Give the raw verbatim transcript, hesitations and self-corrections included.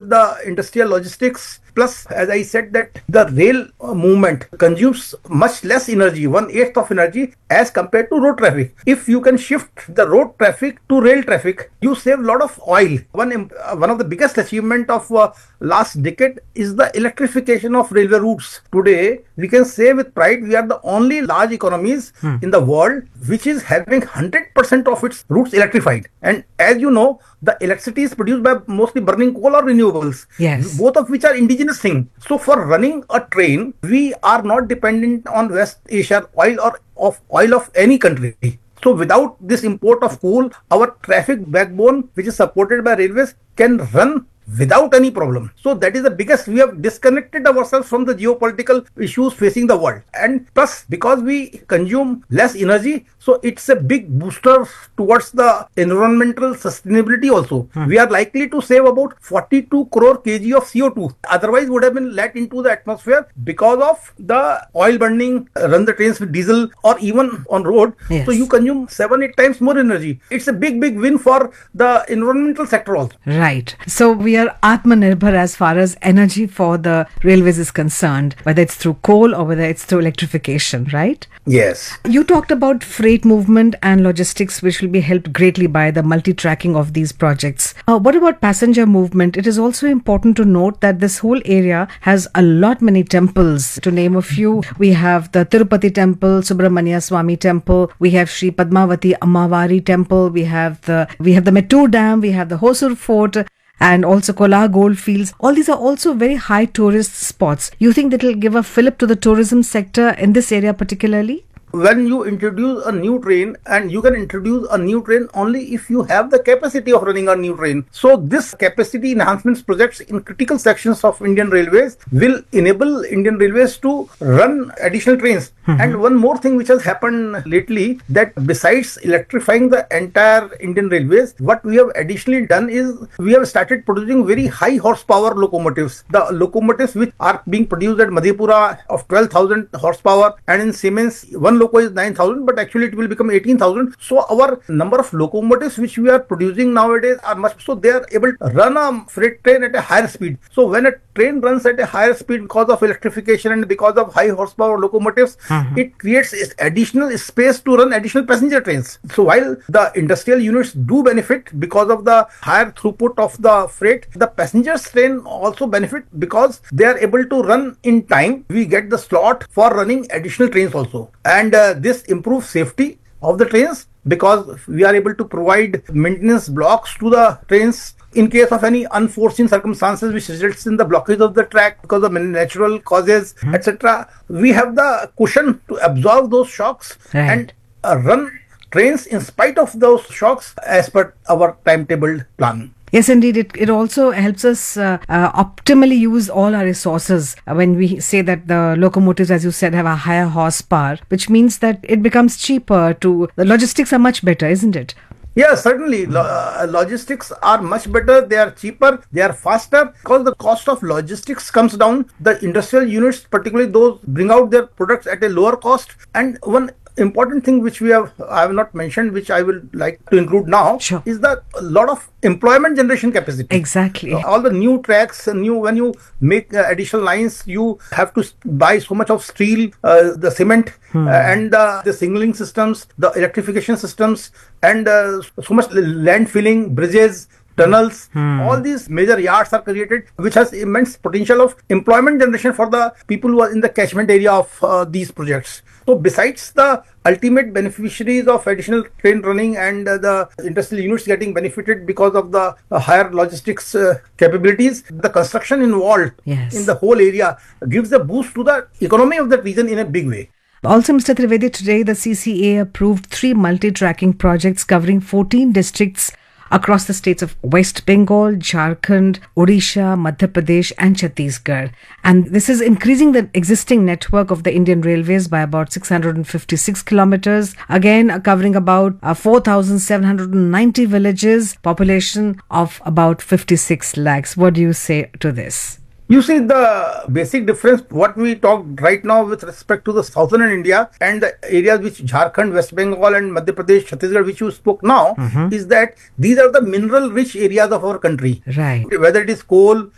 the industrial logistics. Plus, as I said, that the rail uh, movement consumes much less energy, one eighth of energy as compared to road traffic. If you can shift the road traffic to rail traffic, you save a lot of oil. One uh, one of the biggest achievement of uh, last decade is the electrification of railway routes. Today, we can say with pride we are the only large economies hmm. in the world which is having one hundred percent of its routes electrified. And as you know, the electricity is produced by mostly burning coal or renewables, yes. both of which are indigenous thing. So for running a train, we are not dependent on West Asia oil or of oil of any country. So without this import of coal, our traffic backbone, which is supported by railways, can run without any problem. So that is the biggest. We have disconnected ourselves from the geopolitical issues facing the world. And plus, because we consume less energy, so it's a big booster towards the environmental sustainability also. Hmm. We are likely to save about forty-two crore kilograms of C O two. Otherwise would have been let into the atmosphere because of the oil burning, run the trains with diesel or even on road. Yes. So you consume seven, eight times more energy. It's a big, big win for the environmental sector also. Right. So we are Atmanirbhar as far as energy for the railways is concerned, whether it's through coal or whether it's through electrification, right? Yes. You talked about freight movement and logistics, which will be helped greatly by the multi-tracking of these projects. Uh, what about passenger movement? It is also important to note that this whole area has a lot many temples. To name a few, we have the Tirupati temple, Subramania Swami temple, we have Sri Padmavati Ammavari temple, we have the we have the Mettur Dam, we have the Hosur Fort, and also Kolar Goldfields. All these are also very high tourist spots. You think that will give a fillip to the tourism sector in this area particularly? When you introduce a new train, and you can introduce a new train only if you have the capacity of running a new train. So this capacity enhancements projects in critical sections of Indian Railways will enable Indian Railways to run additional trains. Mm-hmm. And one more thing which has happened lately, that besides electrifying the entire Indian Railways, what we have additionally done is we have started producing very high horsepower locomotives. The locomotives which are being produced at Madhepura of twelve thousand horsepower, and in Siemens one loco is nine thousand, but actually it will become eighteen thousand. So our number of locomotives which we are producing nowadays are much, so they are able to run a freight train at a higher speed. So when a train runs at a higher speed because of electrification and because of high horsepower locomotives, mm-hmm. it creates additional space to run additional passenger trains. So while the industrial units do benefit because of the higher throughput of the freight, the passengers train also benefit because they are able to run in time. We get the slot for running additional trains also. And uh, this improves safety of the trains because we are able to provide maintenance blocks to the trains in case of any unforeseen circumstances which results in the blockage of the track because of natural causes, mm-hmm. et cetera. We have the cushion to absorb those shocks right. and uh, run trains in spite of those shocks as per our timetable plan. Yes, indeed. It, it also helps us uh, uh, optimally use all our resources uh, when we say that the locomotives, as you said, have a higher horsepower, which means that it becomes cheaper to, the logistics are much better, isn't it? Yeah, certainly. Lo- uh, logistics are much better. They are cheaper. They are faster because the cost of logistics comes down. The industrial units, particularly those, bring out their products at a lower cost. And one important thing which we have I have not mentioned, which I will like to include now, sure. is the a lot of employment generation capacity. Exactly. Uh, all the new tracks, new when you make uh, additional lines, you have to buy so much of steel, uh, the cement, hmm. uh, and uh, the signaling systems, the electrification systems, and uh, so much land filling, bridges, tunnels, hmm. all these major yards are created, which has immense potential of employment generation for the people who are in the catchment area of uh, these projects. So besides the ultimate beneficiaries of additional train running and uh, the industrial units getting benefited because of the uh, higher logistics uh, capabilities, the construction involved yes. in the whole area gives a boost to the economy of the region in a big way. Also, Mister Trivedi, today the C C A approved three multi-tracking projects covering fourteen districts across the states of West Bengal, Jharkhand, Odisha, Madhya Pradesh and Chhattisgarh. And this is increasing the existing network of the Indian Railways by about six hundred fifty-six kilometers, again uh, covering about uh, four thousand seven hundred ninety villages, population of about fifty-six lakhs. What do you say to this? You see, the basic difference, what we talked right now with respect to the southern India and the areas which Jharkhand, West Bengal and Madhya Pradesh, Chhattisgarh, which you spoke now, mm-hmm. is that these are the mineral rich areas of our country. Right. Whether it is coal,